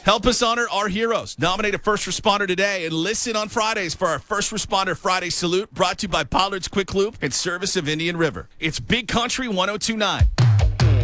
Help us honor our heroes. Nominate a first responder today and listen on Fridays for our First Responder Friday Salute, brought to you by Pollard's Quick Lube in service of Indian River. It's Big Country 102.9.